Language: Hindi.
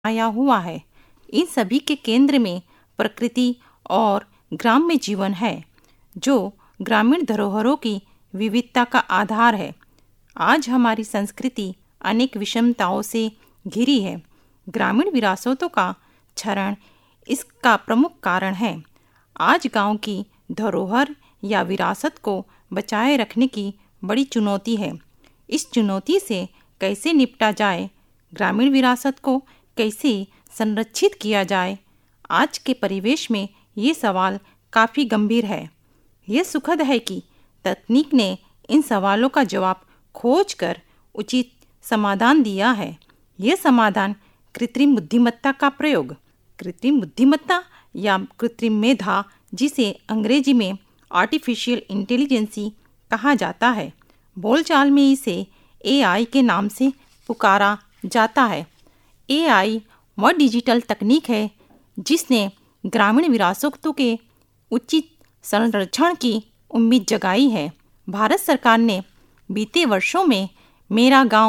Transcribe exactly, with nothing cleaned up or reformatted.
आया हुआ है। इन सभी के केंद्र में प्रकृति और ग्राम्य जीवन है, जो ग्रामीण धरोहरों की विविधता का आधार है। आज हमारी संस्कृति अनेक विषमताओं से घिरी है। ग्रामीण विरासतों का क्षरण इसका प्रमुख कारण है। आज गांव की धरोहर या विरासत को बचाए रखने की बड़ी चुनौती है। इस चुनौती से कैसे निपटा जाए, ग्रामीण विरासत को कैसे संरक्षित किया जाए, आज के परिवेश में ये सवाल काफ़ी गंभीर है। यह सुखद है कि तकनीक ने इन सवालों का जवाब खोजकर उचित समाधान दिया है। यह समाधान कृत्रिम बुद्धिमत्ता का प्रयोग। कृत्रिम बुद्धिमत्ता या कृत्रिम मेधा, जिसे अंग्रेजी में आर्टिफिशियल इंटेलिजेंसी कहा जाता है, बोलचाल में इसे ए आई के नाम से पुकारा जाता है। ए आई वह डिजिटल तकनीक है जिसने ग्रामीण विरासतों के उचित संरक्षण की उम्मीद जगाई है। भारत सरकार ने बीते वर्षों में मेरा गांव